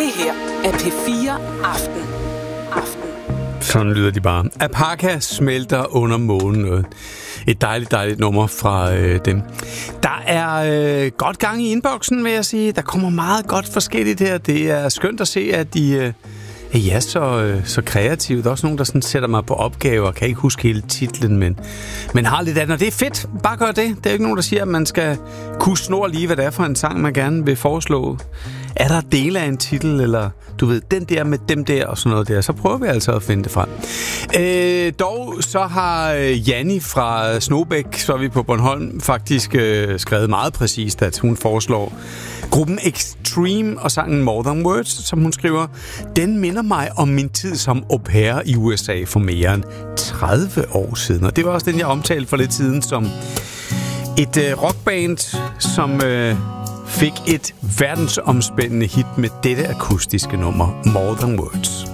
Det her er P4 Aften. Sådan lyder de bare. Apaka smelter under månen. Et dejligt nummer fra dem. Der er godt gang i inboxen, vil jeg sige. Der kommer meget godt forskelligt her. Det er skønt at se, at de er så kreative. Der er også nogen, der sådan sætter mig på opgaver. Kan ikke huske hele titlen, men har lidt andet. Det er fedt. Bare gør det. Det er ikke nogen, der siger, at man skal kunne snor lige, hvad det er for en sang, man gerne vil foreslå. Er der dele af en titel, eller du ved, den der med dem der og sådan noget der, så prøver vi altså at finde det frem. Dog så har Janni fra Snobæk, så er vi på Bornholm, faktisk skrevet meget præcist, at hun foreslår gruppen Extreme og sangen More Than Words, som hun skriver. Den minder mig om min tid som au pair i USA for mere end 30 år siden. Og det var også den, jeg omtalte for lidt siden som et rockband, som fik et verdensomspændende hit med dette akustiske nummer, More Than Words.